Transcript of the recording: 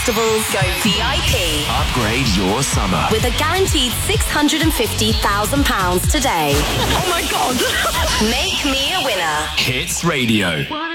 Festivals. Go VIP. Upgrade your summer with a guaranteed £650,000 today. Oh my God. Make me a winner. Hits Radio.